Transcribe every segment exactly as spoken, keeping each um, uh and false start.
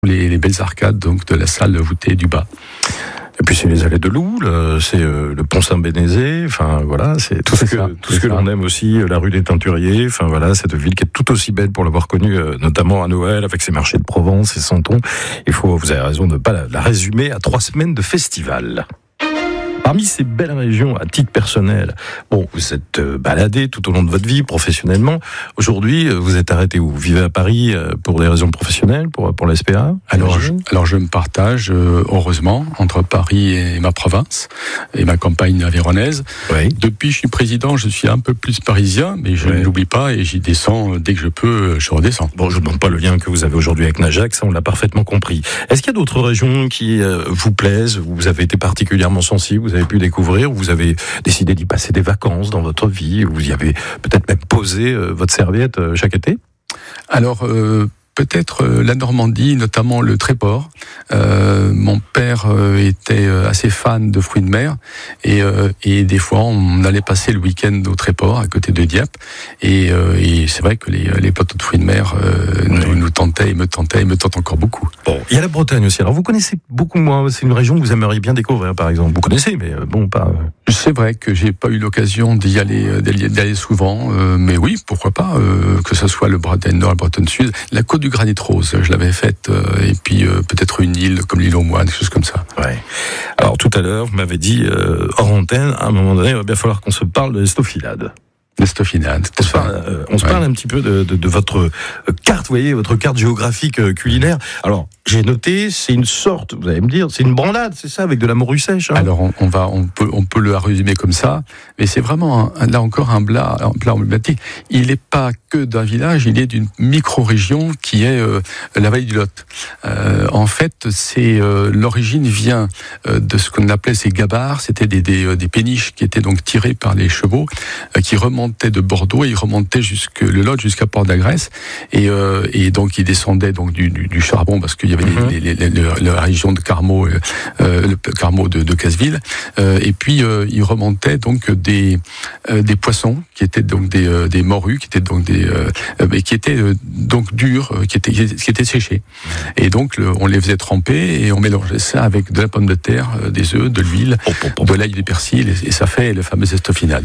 les, les belles arcades donc de la salle voûtée du bas. Et puis c'est les allées de Loul, c'est le pont Saint-Bénézé, enfin voilà, c'est tout ce que, tout ce que l'on aime aussi, la rue des Teinturiers, enfin voilà, cette ville qui est tout aussi belle pour l'avoir connue, notamment à Noël, avec ses marchés de Provence, ses santons. Il faut, vous avez raison de ne pas la, la résumer à trois semaines de festival. Parmi ces belles régions, à titre personnel, bon, vous êtes euh, baladé tout au long de votre vie, professionnellement. Aujourd'hui, vous êtes arrêté où ? Vous vivez à Paris euh, pour des raisons professionnelles, pour, pour l'A S P A ? Alors je, alors je me partage, euh, heureusement, entre Paris et ma province, et ma campagne avéronaise. Oui. Depuis que je suis président, je suis un peu plus parisien, mais je oui. ne l'oublie pas, et j'y descends dès que je peux, je redescends. Bon, je ne demande pas le lien que vous avez aujourd'hui avec Najac, ça on l'a parfaitement compris. Est-ce qu'il y a d'autres régions qui euh, vous plaisent, où vous avez été particulièrement sensible, vous avez pu découvrir, où vous avez décidé d'y passer des vacances dans votre vie, où vous y avez peut-être même posé euh, votre serviette euh, chaque été ? Alors, euh, peut-être euh, la Normandie, notamment le Tréport. Euh, mon père euh, était assez fan de fruits de mer, et, euh, et des fois on allait passer le week-end au Tréport, à côté de Dieppe, et, euh, et c'est vrai que les, les plateaux de fruits de mer euh, oui. nous, nous tentaient et me tentaient et me tentent encore beaucoup. Bon, il y a la Bretagne aussi. Alors vous connaissez beaucoup moins, c'est une région que vous aimeriez bien découvrir par exemple. Vous connaissez, mais bon, pas... C'est vrai que j'ai pas eu l'occasion d'y aller, d'y aller souvent, euh, mais oui, pourquoi pas, euh, que ce soit le Bretagne Nord, le Bretagne Sud, la côte du Granit Rose, je l'avais faite, euh, et puis euh, peut-être une île comme l'île aux Moines, des choses comme ça. Ouais. Alors tout à l'heure, vous m'avez dit, euh, hors antenne, à un moment donné, il va bien falloir qu'on se parle de l'estofilade. L'estofilade. On se parle, euh, on se parle ouais. un petit peu de, de, de votre carte, vous voyez, votre carte géographique euh, culinaire. Alors, j'ai noté, c'est une sorte, vous allez me dire, c'est une branlade, c'est ça, avec de la morue sèche. Hein. Alors, on, on va, on peut, on peut le résumer comme ça, mais c'est vraiment un, là encore un plat, un plat emblématique. Il n'est pas que d'un village, il est d'une micro-région qui est euh, la vallée du Lot. Euh, en fait, c'est euh, l'origine vient euh, de ce qu'on appelait ces gabarres, c'était des, des, des péniches qui étaient donc tirées par les chevaux, euh, qui remontaient de Bordeaux et ils remontaient jusque le Lot jusqu'à Port-d'Agrès, et, euh, et donc ils descendaient donc du, du, du charbon parce qu'il y avait mm-hmm. les, les, les, les, la région de Carmaux, euh, le Carmaux de, de Casseville, euh, et puis euh, ils remontaient donc des euh, des poissons qui étaient donc des euh, des morues qui étaient donc des euh, mais qui étaient euh, donc durs, euh, qui étaient qui étaient séchés, et donc le, on les faisait tremper et on mélangeait ça avec de la pomme de terre, euh, des œufs, de l'huile, oh, oh, oh. de l'ail, du persil, et, et ça fait le fameux estofilade.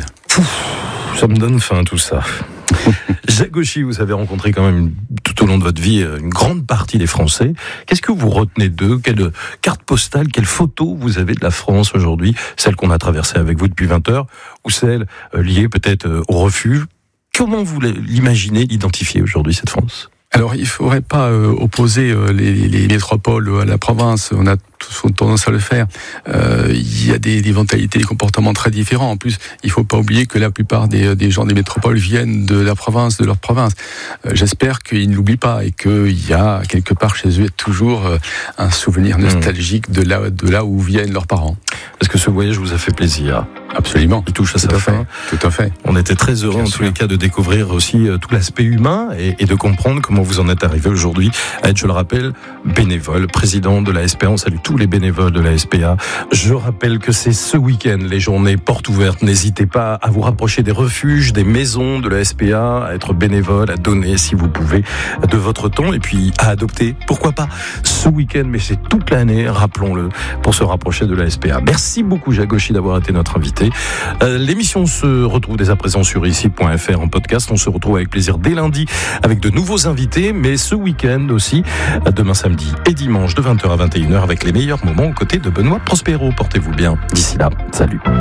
Ça me donne faim tout ça. Jacques Gauchy, vous avez rencontré quand même tout au long de votre vie une grande partie des Français. Qu'est-ce que vous retenez d'eux ? Quelle carte postale, quelle photo vous avez de la France aujourd'hui ? Celle qu'on a traversée avec vous depuis vingt heures, ou celle liée peut-être au refuge ? Comment vous l'imaginez, l'identifier aujourd'hui, cette France ? Alors, il ne faudrait pas euh, opposer euh, les, les métropoles à la province. On a tous tendance à le faire. Euh, il y a des, des mentalités, des comportements très différents. En plus, il ne faut pas oublier que la plupart des, des gens des métropoles viennent de la province, de leur province. Euh, j'espère qu'ils ne l'oublient pas et qu'il y a quelque part chez eux toujours euh, un souvenir nostalgique de là, de là où viennent leurs parents. Est-ce que ce voyage vous a fait plaisir ? Absolument. Il touche à sa fin. Tout à fait. On était très heureux, Bien en sûr. tous les cas, de découvrir aussi tout l'aspect humain et, et de comprendre comment vous en êtes arrivé aujourd'hui à être, je le rappelle, bénévole, président de la S P A. On salue tous les bénévoles de la S P A. Je rappelle que c'est ce week-end, les journées portes ouvertes. N'hésitez pas à vous rapprocher des refuges, des maisons de la S P A, à être bénévole, à donner, si vous pouvez, de votre temps et puis à adopter, pourquoi pas, ce week-end, mais c'est toute l'année, rappelons-le, pour se rapprocher de la S P A. Merci beaucoup, Jacques Gauchy, d'avoir été notre invité. Euh, l'émission se retrouve dès à présent sur ici point f r en podcast. On se retrouve avec plaisir dès lundi avec de nouveaux invités, mais ce week-end aussi, demain samedi et dimanche de vingt heures à vingt et une heures avec les meilleurs moments aux côtés de Benoît Prospero. Portez-vous bien. D'ici là, salut.